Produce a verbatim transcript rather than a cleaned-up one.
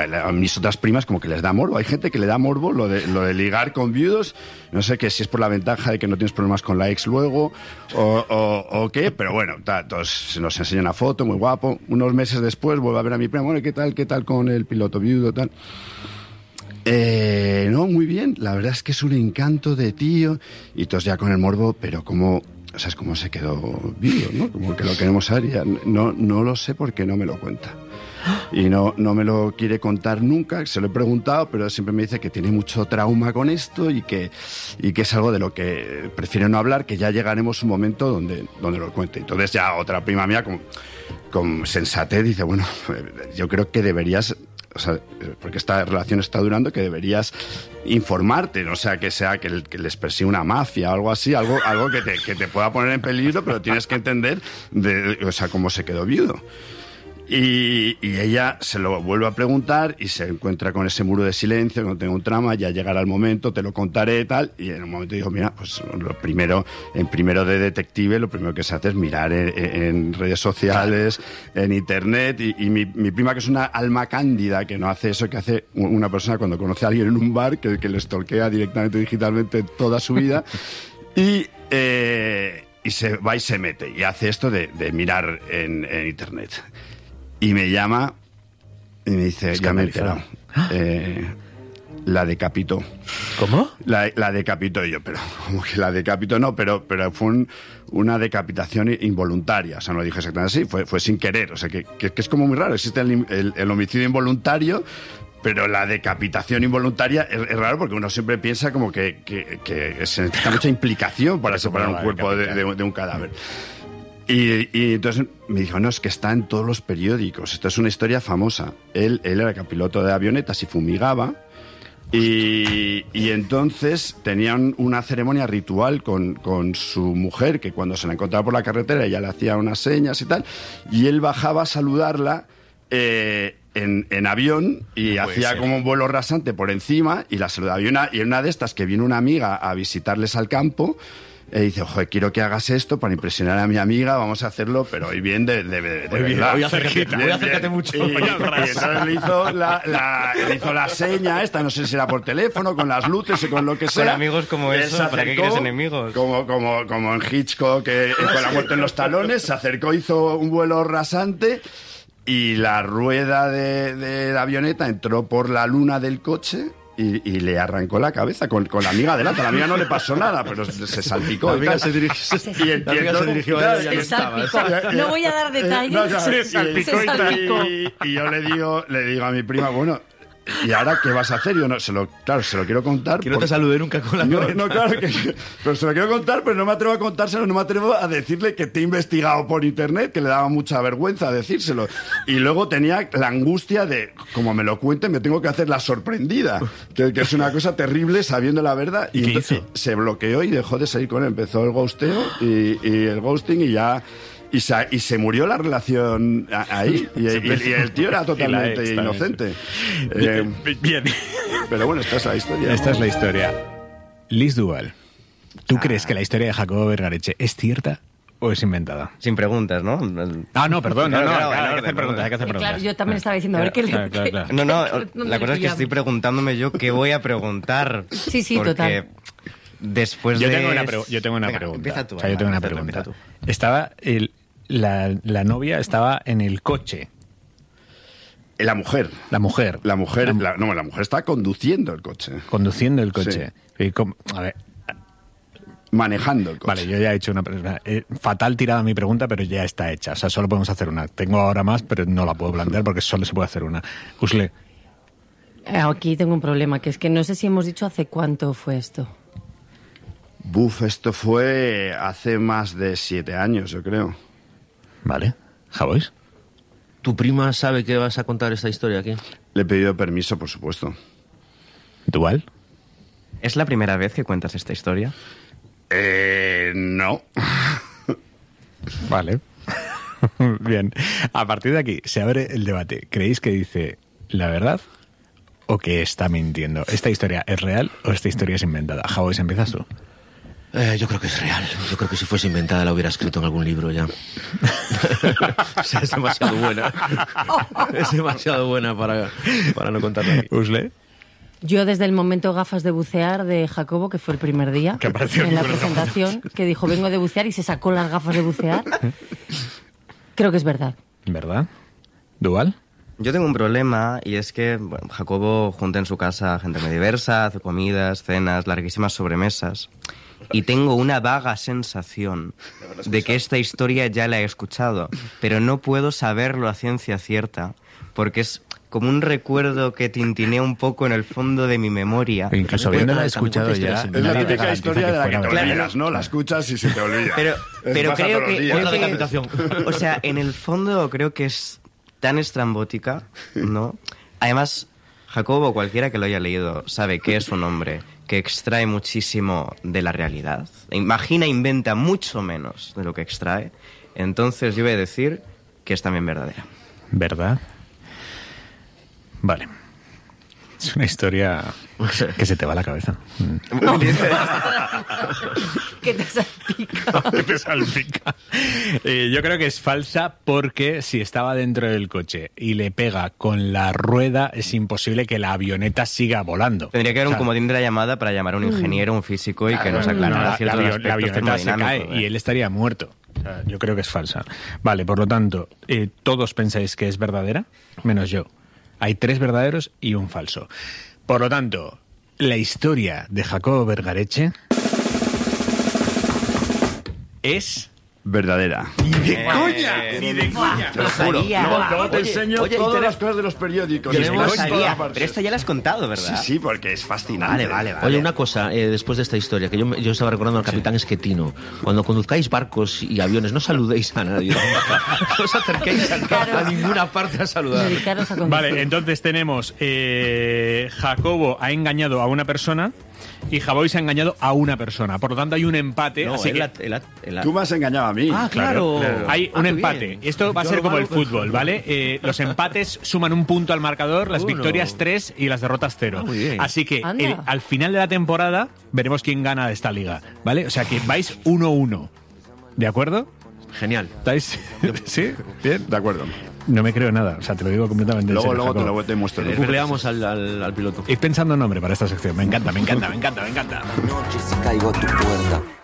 a mis otras primas como que les da morbo. Hay gente que le da morbo lo de, lo de ligar con viudos. No sé que si es por la ventaja de que no tienes problemas con la ex luego o, o, o qué, pero bueno, ta, todos se nos enseña una foto, muy guapo. Unos meses después vuelvo a ver a mi prima, bueno, ¿qué tal, qué tal con el piloto viudo, tal? Eh, no, muy bien. La verdad es que es un encanto de tío. Y todos ya con el morbo, pero como... O sea, es como se quedó vivo, ¿no? Como que lo queremos saber y ya no, no lo sé porque no me lo cuenta. Y no, no me lo quiere contar nunca, se lo he preguntado, pero siempre me dice que tiene mucho trauma con esto y que, y que es algo de lo que prefiere no hablar, que ya llegaremos un momento donde, donde lo cuente. Entonces ya otra prima mía con, con sensatez dice, bueno, yo creo que deberías... O sea, porque esta relación está durando, que deberías informarte, no sea que sea que, que les persigue una mafia o algo así, algo, algo que, te, que te pueda poner en peligro, pero tienes que entender, de, o sea, cómo se quedó viudo. Y, y ella se lo vuelve a preguntar y se encuentra con ese muro de silencio, no tengo un trama, ya llegará el momento, te lo contaré y tal, y en un momento digo, mira, pues lo primero, en primero de detective, lo primero que se hace es mirar en, en redes sociales, en internet, y, y mi, mi prima, que es una alma cándida, que no hace eso que hace una persona cuando conoce a alguien en un bar, que, que le stalkea directamente digitalmente toda su vida, y... Eh, y se va y se mete, y hace esto de, de mirar en, en internet. Y me llama y me dice, ya me he enterado. Eh, la decapitó. ¿Cómo? La, la decapitó. Y yo, pero como que la decapitó, no, pero, pero fue un, una decapitación involuntaria. O sea, no lo dije exactamente así, fue, fue sin querer. O sea, que, que, que es como muy raro. Existe el, el, el homicidio involuntario, pero la decapitación involuntaria es, es raro porque uno siempre piensa como que, que, que se necesita mucha implicación para separar un cuerpo de, de, de un cadáver. Y, y entonces me dijo, no, es que está en todos los periódicos, esto es una historia famosa. Él, él era piloto de avionetas y fumigaba, y, y entonces tenían una ceremonia ritual con, con su mujer, que cuando se la encontraba por la carretera ella le hacía unas señas y tal, y él bajaba a saludarla eh, en, en avión y no hacía ser. como un vuelo rasante por encima y la saludaba. Y una, y en una de estas que viene una amiga a visitarles al campo, y dice, ojo, quiero que hagas esto para impresionar a mi amiga, vamos a hacerlo, pero hoy bien de, de, de, de bien, verdad. Hoy acércate, hoy acércate mucho. Y, y, y entonces le hizo la, la, le hizo la seña esta, no sé si era por teléfono, con las luces y con lo que sea. Con amigos como eso, ¿para qué quieres enemigos? Como, como, como en Hitchcock, eh, con la muerte en los talones, se acercó, hizo un vuelo rasante y la rueda de, de la avioneta entró por la luna del coche. Y, y le arrancó la cabeza con, con la amiga delante. A la amiga no le pasó nada, pero se salpicó. La amiga se dirigió, se, y el, la amiga se dirigió a ella. Se salpicó. No voy a dar detalles. No, no, se, y, salpicó se salpicó. Y, y yo le digo, le digo a mi prima, bueno, ¿y ahora qué vas a hacer? Yo no, se lo, claro, se lo quiero contar. Que no te saludé nunca con la no, no, claro que pero se lo quiero contar, pero no me atrevo a contárselo, no me atrevo a decirle que te he investigado por internet, que le daba mucha vergüenza decírselo. Y luego tenía la angustia de, como me lo cuenten, me tengo que hacer la sorprendida, que, que es una cosa terrible sabiendo la verdad. Y entonces se bloqueó y dejó de salir con él. Empezó el ghosteo y, y el ghosting y ya... Y se, y se murió la relación ahí. Y, y, y el tío era totalmente ex, inocente. Bien, eh, bien. Pero bueno, esta es la historia. Esta ¿no? es la historia. Liz Duval, ¿tú ah. crees que la historia de Jacobo Vergareche es cierta o es inventada? Sin preguntas, ¿no? Ah, no, perdón. No, no, claro, no, claro, hay que hacer preguntas. Hay que hacer preguntas. Claro, yo también estaba diciendo, a ver qué le... Claro, claro, claro. No, no, la cosa es que estoy preguntándome yo qué voy a preguntar. Sí, sí, porque... total. Después yo de... Tengo una pre- yo tengo una Venga, pregunta. Empieza tú. O sea, yo tengo una pregunta. Tú, estaba el, la, la novia estaba en el coche. La mujer. La mujer. La mujer, la, la, no, la mujer está conduciendo el coche. Conduciendo el coche. Sí. Y como, a ver. Manejando el coche. Vale, yo ya he hecho una pregunta. Eh, fatal tirada mi pregunta, pero ya está hecha. O sea, solo podemos hacer una. Tengo ahora más, pero no la puedo plantear porque solo se puede hacer una. Usle. Aquí tengo un problema, que es que no sé si hemos dicho hace cuánto fue esto. Buf, esto fue hace más de siete años, yo creo. Vale. ¿Javois? ¿Tu prima sabe que vas a contar esta historia aquí? Le he pedido permiso, por supuesto. ¿Dual? ¿Es la primera vez que cuentas esta historia? Eh, no. Vale. Bien. A partir de aquí se abre el debate. ¿Creéis que dice la verdad o que está mintiendo? ¿Esta historia es real o esta historia es inventada? Javois, empiezas tú. Eh, yo creo que es real. Yo creo que si fuese inventada la hubiera escrito en algún libro ya. O sea, es demasiado buena. Es demasiado buena para, para no contarla aquí. ¿Usle? Yo desde el momento gafas de bucear de Jacobo, que fue el primer día, Que apareció en la con las presentación, que dijo vengo de bucear y se sacó las gafas de bucear, creo que es verdad. ¿Verdad? ¿Dual? Yo tengo un problema y es que bueno, Jacobo junta en su casa gente muy diversa, hace comidas, cenas, larguísimas sobremesas. Y tengo una vaga sensación de que esta historia ya la he escuchado, pero no puedo saberlo a ciencia cierta, porque es como un recuerdo que tintinea un poco en el fondo de mi memoria. Incluso habiéndola escuchado ya. Es la típica historia de la que te Claro. olvidas, ¿no? La escuchas y se te olvida. Pero, Es pero pasa creo todos los que, días. creo Otra que- decapitación. o sea, en el fondo creo que es tan estrambótica, ¿no? Además, Jacobo, cualquiera que lo haya leído, sabe que es un hombre que extrae muchísimo de la realidad. Imagina, inventa mucho menos de lo que extrae. Entonces yo voy a decir que es también verdadera. ¿Verdad? Vale. Es una historia que se te va a la cabeza. ¿Qué te salpica? Que te salpica. Eh, yo creo que es falsa porque si estaba dentro del coche y le pega con la rueda, es imposible que la avioneta siga volando. Tendría que haber O sea, un comodín de la llamada para llamar a un ingeniero, un físico y que nos no, aclarara la, ciertos la avio- aspectos la avioneta se cae termodinámicos, y ¿eh? él estaría muerto. O sea, yo creo que es falsa. Vale, por lo tanto, eh, todos pensáis que es verdadera, menos yo. Hay tres verdaderos y un falso. Por lo tanto, la historia de Jacobo Vergareche es... Verdadera. ¡De coña! ¡Ni de coña! Lo sabía. Luego, luego te Oye, enseño oye, todas interes- las cosas de los periódicos. Tenemos- Lo Estoy en todas sabía. partes. Pero esto ya lo has contado, ¿verdad? Sí, sí, porque es fascinante. Vale, vale, vale. Oye, una cosa, eh, después de esta historia, que yo, me- yo estaba recordando al capitán Esquetino. Cuando conduzcáis barcos y aviones, no saludéis a nadie. No os acerquéis a, a ninguna parte a saludar. Dedicaros a conducir. Vale, entonces tenemos eh, Jacobo ha engañado a una persona y Javoy se ha engañado a una persona. Por lo tanto, hay un empate. No, así él que ha- él ha- él ha- Tú me has engañado a mí. Ah, claro. hay Ah, un qué empate. bien. Esto va a Yo ser lo como el malo, pues- fútbol, ¿vale? Eh, los empates suman un punto al marcador, las Uno. victorias tres y las derrotas cero. Ah, muy bien. Así que Anda. el- al final de la temporada veremos quién gana de esta liga, ¿vale? O sea que vais uno uno. ¿De acuerdo? Genial. ¿Estáis? ¿Sí? Bien. De acuerdo. No me creo nada, o sea, te lo digo completamente en Luego, serio, luego te Jacobo. lo te muestro. Le leamos al, al, al piloto. Ir pensando nombre para esta sección. Me encanta, me encanta, me encanta, me encanta. Noche si caigo a tu puerta